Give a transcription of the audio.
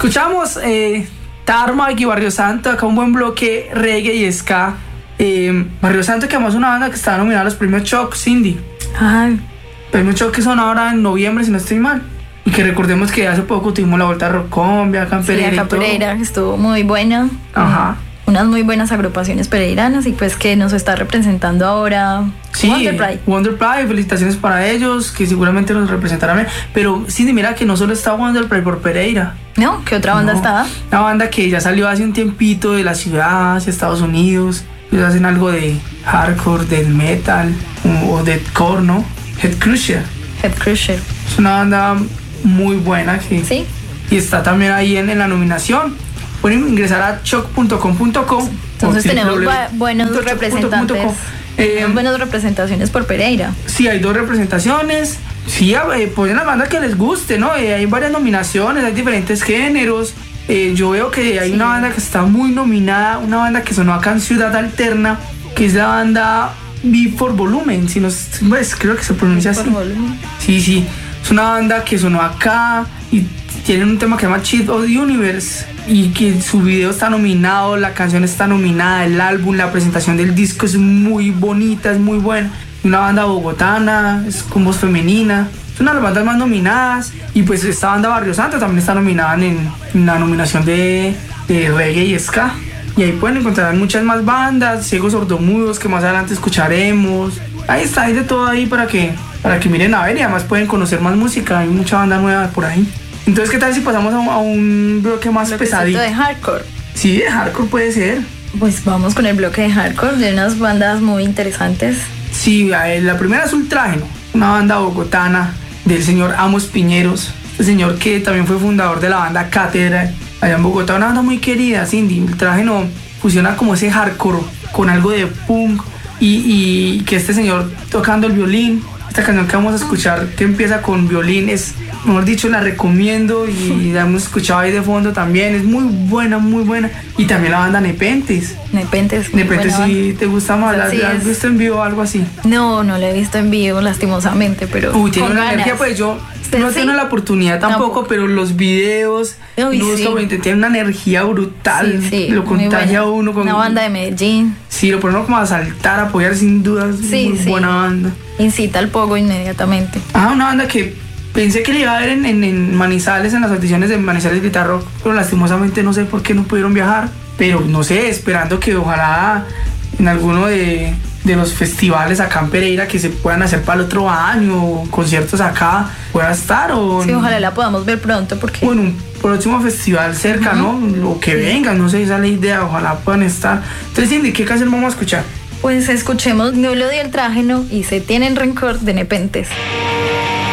Escuchamos Tarmac y Barrio Santo, acá un buen bloque reggae y ska. Barrio Santo, que además es una banda que está nominada a los premios Choc, Cindy. Ay. Premios Choc que son ahora en noviembre, si no estoy mal. Y que recordemos que hace poco tuvimos la Vuelta a Rocombia, acá en Pereira. Sí, acá Pereira, estuvo muy buena. Ajá. Unas muy buenas agrupaciones pereiranas y pues que nos está representando ahora. Sí, Wonder Pride. Wonder Pride, felicitaciones para ellos, que seguramente nos representarán. Pero Cindy, mira que no solo está Wonder Pride por Pereira. ¿No? ¿Qué otra banda estaba? Una banda que ya salió hace un tiempito de la ciudad hacia Estados Unidos. Ellos hacen algo de hardcore, de metal o de core, ¿no? Head Crusher. Head Crusher. Es una banda muy buena que Sí. y está también ahí en la nominación. Pueden ingresar a choc.com.co. Entonces tenemos buenos representantes. Buenas representaciones por Pereira. Sí, hay 2 representaciones. Sí, ponen la banda que les guste, ¿no? Hay varias nominaciones, hay diferentes géneros. Yo veo que hay una banda que está muy nominada, una banda que sonó acá en Ciudad Alterna, que es la banda B for Volumen, si no, pues, creo que se pronuncia así. Sí, es una banda que sonó acá y tienen un tema que se llama Cheat of the Universe y que su video está nominado, la canción está nominada, el álbum, la presentación del disco es muy bonita, es muy buena. Una banda bogotana, es con voz femenina, es una de las bandas más nominadas. Y pues esta banda Barrio Santo también está nominada en la nominación de reggae y ska. Y ahí pueden encontrar muchas más bandas, ciegos sordomudos que más adelante escucharemos. Ahí está, hay de todo ahí para que miren a ver, y además pueden conocer más música, hay mucha banda nueva por ahí. Entonces, ¿qué tal si pasamos a un bloque más pesadito? De hardcore. Sí, de hardcore puede ser. Pues vamos con el bloque de hardcore de unas bandas muy interesantes. Sí, la primera es Ultrágeno, una banda bogotana del señor Amos Piñeros, el señor que también fue fundador de la banda Cátedra allá en Bogotá, una banda muy querida, Cindy. Ultrágeno fusiona como ese hardcore con algo de punk y que este señor tocando el violín. Esta canción que vamos a escuchar, que empieza con violín, es, mejor dicho, la recomiendo y la hemos escuchado ahí de fondo también. Es muy buena, muy buena. Y también la banda Nepentes. Nepentes sí, ¿te gusta más? ¿La has visto en vivo o algo así? No la he visto en vivo, lastimosamente, pero tiene una energía, pues yo no tengo la oportunidad tampoco, pero los videos, tienen una energía brutal. Sí, lo contagia a uno con una banda de Medellín. Sí, lo pone como a saltar, a apoyar sin dudas. Muy buena banda. Incita al pogo inmediatamente. Una banda que pensé que le iba a ver en Manizales, en las audiciones de Manizales Guitar Rock, pero lastimosamente no sé por qué no pudieron viajar. Pero no sé, esperando que ojalá en alguno de los festivales acá en Pereira que se puedan hacer para el otro año, conciertos acá, pueda estar. Sí, ojalá la podamos ver pronto porque... O en un próximo festival cerca, ¿no? O que vengan, no sé, esa es la idea, ojalá puedan estar. Entonces, Cindy, ¿qué canción vamos a escuchar? Pues escuchemos No le di el trágeno y Se tienen rencor de Nepentes.